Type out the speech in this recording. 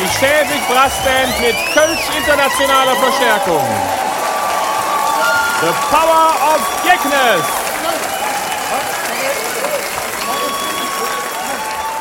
Schäwig Brassband mit Kölsch internationaler Verstärkung. The Power of Geknes.